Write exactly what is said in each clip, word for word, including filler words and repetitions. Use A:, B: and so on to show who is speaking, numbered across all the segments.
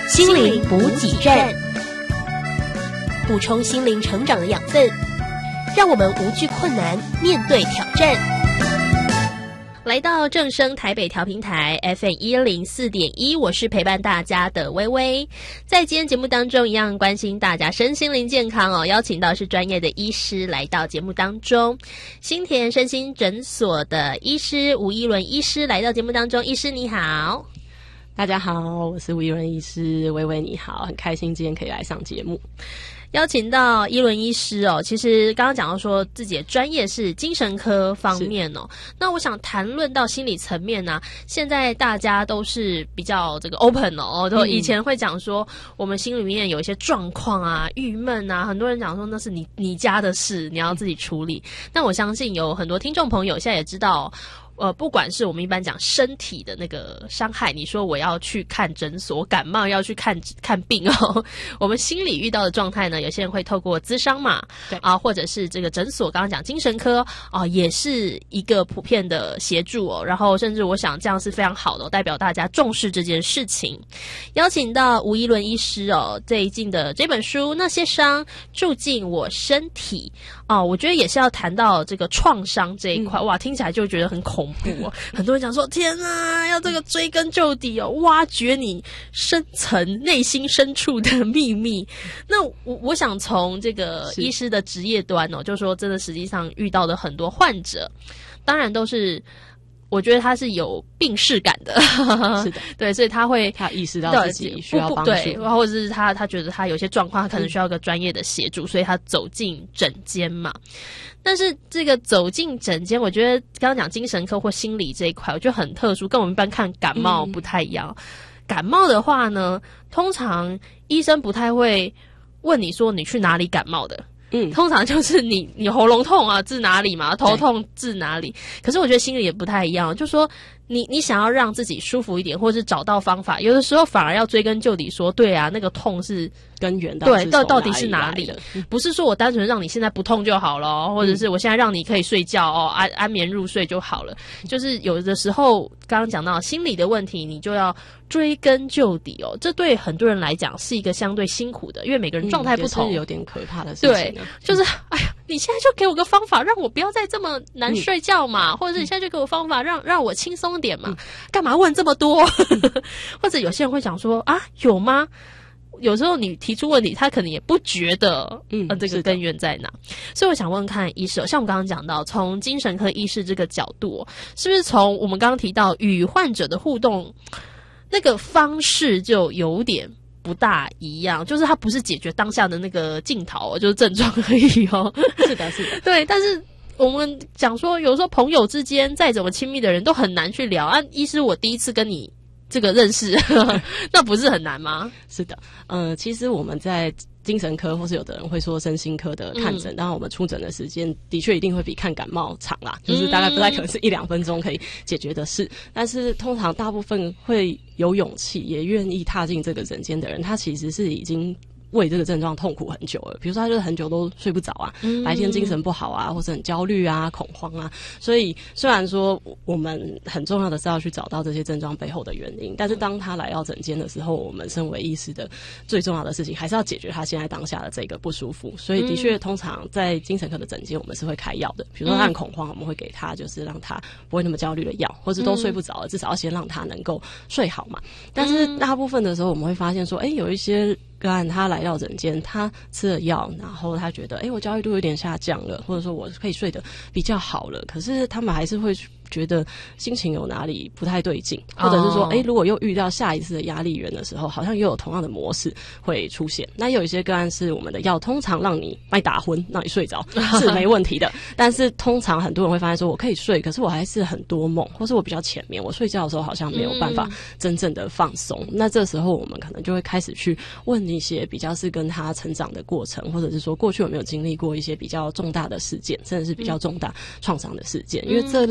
A: 心灵补给站，补充心灵成长的养分，让我们无惧困难，面对挑战。来到正声台北调频台 F M 一零四点一，我是陪伴大家的微微。在今天节目当中，一样关心大家身心灵健康哦，邀请到是专业的医师来到节目当中，新田身心诊所的医师吴依伦医师来到节目当中。医师你好。
B: 大家好，我是吴依伦医师，微微你好，很开心今天可以来上节目。
A: 邀请到依伦医师哦，其实刚刚讲到说自己的专业是精神科方面哦，那我想谈论到心理层面呢、啊，现在大家都是比较这个 open 哦，都以前会讲说我们心里面有一些状况啊、郁闷啊，很多人讲说那是你你家的事，你要自己处理。但我相信有很多听众朋友现在也知道。呃，不管是我们一般讲身体的那个伤害，你说我要去看诊所，感冒要去看看病哦。我们心理遇到的状态呢，有些人会透过咨商嘛，对啊，或者是这个诊所，刚刚讲精神科啊，也是一个普遍的协助哦。然后甚至我想这样是非常好的、哦，代表大家重视这件事情。邀请到吴依伦医师哦，最近的这本书《那些伤住进我身体》哦，我觉得也是要谈到这个创伤这一块、嗯、哇，听起来就觉得很恐怖哦。很多人讲说天啊，要这个追根究底哦，挖掘你深层内心深处的秘密。那我我想从这个医师的职业端哦，就说真的实际上遇到的很多患者，当然都是我觉得他是有病识感的，是的，对，所以他会
B: 他意识到自己需要帮助，
A: 对，或者是他他觉得他有些状况，他可能需要一个专业的协助，嗯、所以他走进诊间嘛。但是这个走进诊间，我觉得刚刚讲精神科或心理这一块，我觉得很特殊，跟我们一般看感冒不太一样。嗯、感冒的话呢，通常医生不太会问你说你去哪里感冒的。嗯，通常就是你你喉咙痛啊，治哪里嘛，头痛治哪里。可是我觉得心里也不太一样，就说你你想要让自己舒服一点，或是找到方法，有的时候反而要追根究底说，对啊，那个痛是
B: 根源到
A: 对到到底
B: 是
A: 是哪里？
B: 嗯、
A: 不是说我单纯让你现在不痛就好了，或者是我现在让你可以睡觉哦，安安眠入睡就好了。就是有的时候刚刚讲到心理的问题，你就要追根究底哦。这对很多人来讲是一个相对辛苦的，因为每个人状态不同，
B: 嗯、也是有点可怕的事情、啊。
A: 对，就是哎呀，你现在就给我个方法，让我不要再这么难睡觉嘛，嗯、或者是你现在就给我方法，让让我轻松点嘛。嗯、干嘛问这么多？嗯、或者有些人会讲说啊，有吗？有时候你提出问题，他可能也不觉得，嗯，呃，这个根源在哪？所以我想问看医师，像我们刚刚讲到，从精神科医师这个角度、哦，是不是从我们刚刚提到与患者的互动那个方式就有点不大一样？就是他不是解决当下的那个镜头，就是症状而已哦。
B: 是的，是的，
A: 对，但是。我们讲说，有时候朋友之间再怎么亲密的人都很难去聊啊。医师，我第一次跟你这个认识，那不是很难吗？
B: 是的，呃，其实我们在精神科，或是有的人会说身心科的看诊，当然、嗯、我们出诊的时间的确一定会比看感冒长啦，就是大概不太可能是一两分钟可以解决的事。但是通常大部分会有勇气也愿意踏进这个诊间的人，他其实是已经为这个症状痛苦很久了，比如说他就是很久都睡不着啊，嗯、白天精神不好啊，或者很焦虑啊、恐慌啊。所以虽然说我们很重要的是要去找到这些症状背后的原因，但是当他来到诊间的时候，我们身为医师的最重要的事情还是要解决他现在当下的这个不舒服。所以的确，通常在精神科的诊间，我们是会开药的。比如说他很恐慌，我们会给他就是让他不会那么焦虑的药，或者都睡不着了，至少要先让他能够睡好嘛。但是大部分的时候，我们会发现说，哎，有一些个案他来到诊间，他吃了药，然后他觉得，哎，我焦虑度有点下降了，或者说我可以睡得比较好了，可是他们还是会觉得心情有哪里不太对劲，或者是说，哎、oh. ，如果又遇到下一次的压力源的时候，好像又有同样的模式会出现。那有一些个案是我们的药通常让你帮你打昏，让你睡着是没问题的，但是通常很多人会发现说，我可以睡，可是我还是很多梦，或是我比较浅眠，我睡觉的时候好像没有办法真正的放松。嗯、那这时候我们可能就会开始去问一些比较是跟他成长的过程，或者是说过去有没有经历过一些比较重大的事件，甚至是比较重大创伤的事件，因为这类的事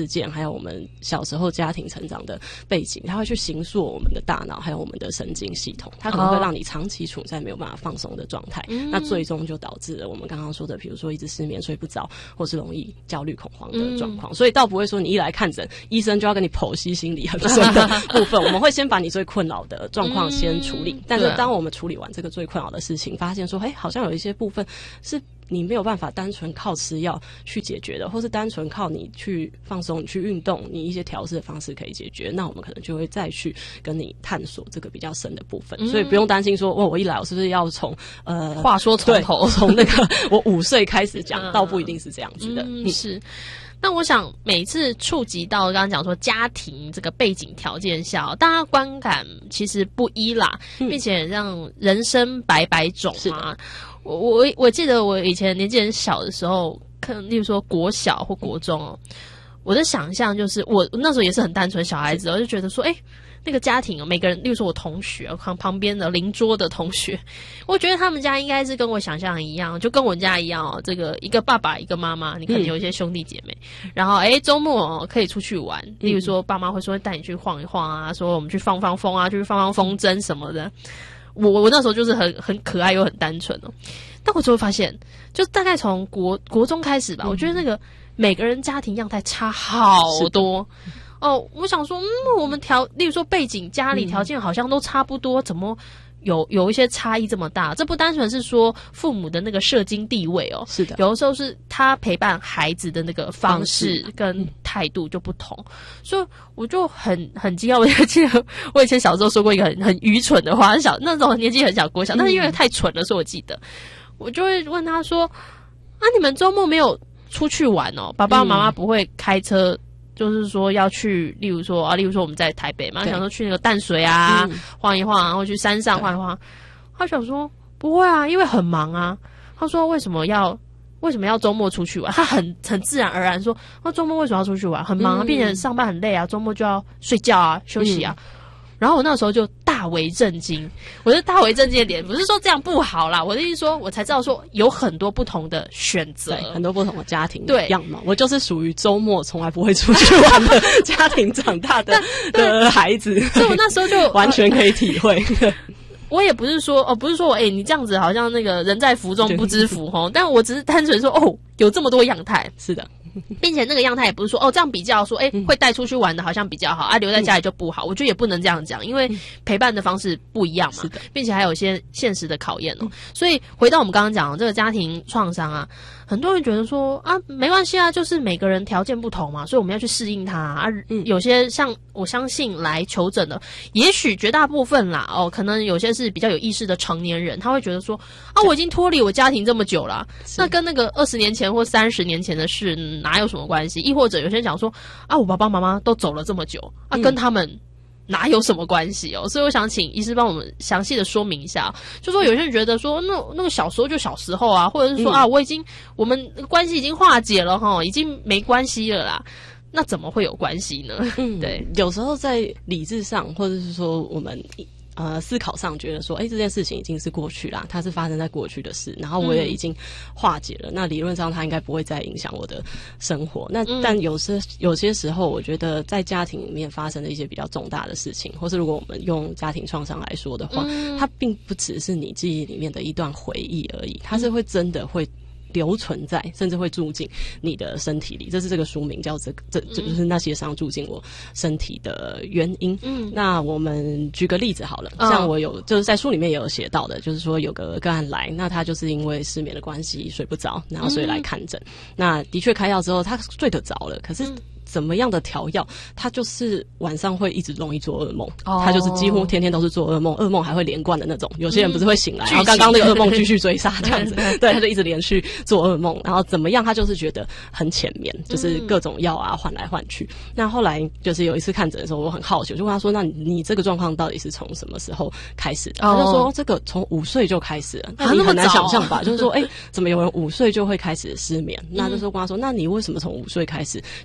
B: 事件，还有我们小时候家庭成长的背景，它会去形塑我们的大脑，还有我们的神经系统，它可能会让你长期处在没有办法放松的状态，嗯、那最终就导致了我们刚刚说的，比如说一直失眠、睡不着，或是容易焦虑、恐慌的状况。嗯、所以倒不会说你一来看诊，医生就要跟你剖析心理很深的部分，我们会先把你最困扰的状况先处理。嗯、但是当我们处理完这个最困扰的事情，发现说，哎，好像有一些部分是你没有办法单纯靠吃药去解决的，或是单纯靠你去放松、你去运动、你一些调试的方式可以解决，那我们可能就会再去跟你探索这个比较深的部分。嗯、所以不用担心说，哦，我一来我是不是要从呃，
A: 话说从头，
B: 从那个我五岁开始讲，倒不一定是这样子的。
A: 嗯，是。那我想每次触及到刚刚讲说家庭这个背景条件下，大家观感其实不一啦，嗯、并且让人生百百种啊。我我我记得我以前年纪很小的时候，可能例如说国小或国中哦，嗯、我的想象就是我那时候也是很单纯小孩子，我就觉得说，哎，那个家庭哦，每个人，例如说我同学旁旁边的邻桌的同学，我觉得他们家应该是跟我想象一样，就跟我家一样哦，这个一个爸爸一个妈妈，你可能有一些兄弟姐妹，嗯、然后哎周末哦可以出去玩，例如说爸妈会说带你去晃一晃啊，说我们去放放风啊，去放放风筝什么的。我我那时候就是很很可爱又很单纯哦，但我就会发现，就大概从国国中开始吧，嗯、我觉得那个每个人家庭样态差好多哦。我想说，嗯，我们条，例如说背景家里条件好像都差不多，嗯、怎么有有一些差异这么大？这不单纯是说父母的那个社经地位哦，
B: 是的，
A: 有的时候是他陪伴孩子的那个方式跟态度就不同，嗯、所以我就很很惊讶。我记得我以前小时候说过一个很很愚蠢的话，小那种年纪很小国小，但是因为太蠢了，所以我记得，我就会问他说：“啊，你们周末没有出去玩哦？爸爸妈妈不会开车？”嗯就是说要去，例如说啊，例如说我们在台北嘛，想说去那个淡水啊，嗯、晃一晃，然后去山上晃一晃。他想说不会啊，因为很忙啊。他说为什么要为什么要周末出去玩？他很很自然而然说，那周末为什么要出去玩？很忙啊，并且上班很累啊，周末就要睡觉啊，休息啊。嗯、然后我那时候就大为震惊，我是大为震惊的点不是说这样不好啦，我的意思说我才知道说有很多不同的选择，
B: 很多不同的家庭样貌。我就是属于周末从来不会出去玩的家庭长大的的孩子，
A: 所以我那时候就
B: 完全可以体会。
A: 我也不是说哦，不是说哎、欸，你这样子好像那个人在福中不知福吼，但我只是单纯说哦，有这么多样态，
B: 是的。
A: 并且那个样态也不是说哦这样比较说哎、欸、会带出去玩的好像比较好啊，留在家里就不好，我觉得也不能这样讲，因为陪伴的方式不一样嘛，是的，并且还有一些现实的考验哦。所以回到我们刚刚讲的这个家庭创伤啊，很多人觉得说啊没关系啊，就是每个人条件不同嘛，所以我们要去适应它啊。有些像我相信来求诊的，也许绝大部分啦哦，可能有些是比较有意识的成年人，他会觉得说啊我已经脱离我家庭这么久了，那跟那个二十年前或三十年前的事。嗯哪有什么关系？亦或者有些人讲说啊，我爸爸妈妈都走了这么久啊，跟他们哪有什么关系哦？所以我想请医师帮我们详细的说明一下，就说有些人觉得说，那那个小时候就小时候啊，或者是说、嗯、啊，我已经我们关系已经化解了哈，已经没关系了啦。那怎么会有关系呢？嗯，对，
B: 有时候在理智上，或者是说我们。呃，思考上觉得说，哎，这件事情已经是过去啦，它是发生在过去的事，然后我也已经化解了，嗯、那理论上它应该不会再影响我的生活。那、嗯、但有时有些时候，我觉得在家庭里面发生的一些比较重大的事情，或是如果我们用家庭创伤来说的话，嗯、它并不只是你记忆里面的一段回忆而已，它是会真的会。留存在，甚至会住进你的身体里，这是这个书名叫这个，这这就是那些伤住进我身体的原因。嗯，那我们举个例子好了，哦、像我有就是在书里面也有写到的，就是说有个个案来，那他就是因为失眠的关系睡不着，然后所以来看诊。嗯、那的确开药之后，他睡得着了，可是。嗯怎么样的调药，他就是晚上会一直容易做噩梦，他、oh. 就是几乎天天都是做噩梦，噩梦还会连贯的那种。有些人不是会醒来，嗯、然后刚刚那个噩梦继续追杀这样子，对，他就一直连续做噩梦，然后怎么样，他就是觉得很浅眠，就是各种药啊换来换去。嗯、那后来就是有一次看诊的时候，我很好奇，我就问他说：“那你你这个状况到底是从什么时候开始的？” oh. 他就说：“这个从五岁就开始了。”那你很难想象吧？就是说，哎、欸，怎么有人五岁就会开始失眠？那就说跟他说：“那你为什么从五岁开始就会？”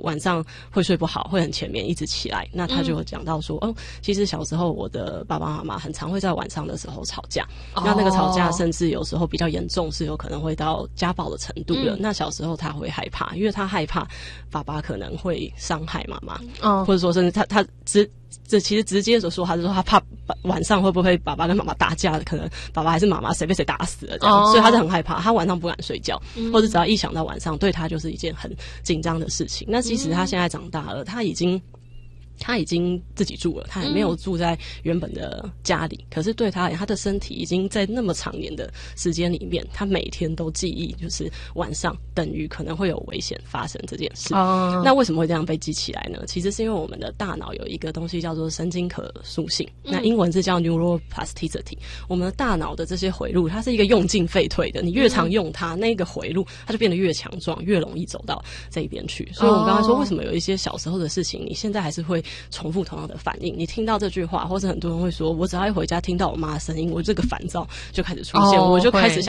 B: 晚上会睡不好，会很前面一直起来。那他就有讲到说，嗯、哦，其实小时候我的爸爸妈妈很常会在晚上的时候吵架，哦、那那个吵架甚至有时候比较严重，是有可能会到家暴的程度的。嗯、那小时候他会害怕，因为他害怕爸爸可能会伤害妈妈，哦、或者说甚至他他直这其实直接的说，他是说他怕晚上会不会爸爸跟妈妈打架，可能爸爸还是妈妈谁被谁打死了这样，哦、所以他是很害怕，他晚上不敢睡觉，嗯、或者只要一想到晚上，对他就是一件很紧张的事情。那其实他现在长大了，他已经。他已经自己住了，他还没有住在原本的家里。嗯、可是对他而言，他的身体已经在那么长年的时间里面，他每天都记忆，就是晚上等于可能会有危险发生这件事。哦、那为什么会这样被记起来呢？其实是因为我们的大脑有一个东西叫做神经可塑性，嗯、那英文是叫 neuroplasticity。我们的大脑的这些回路，它是一个用进废退的，你越常用它，嗯、那个回路它就变得越强壮，越容易走到这一边去。所以我们刚才说，为什么有一些小时候的事情，你现在还是会重复同样的反应？你听到这句话，或者很多人会说，我只要一回家听到我妈的声音，我这个烦躁就开始出现，哦、我就开始想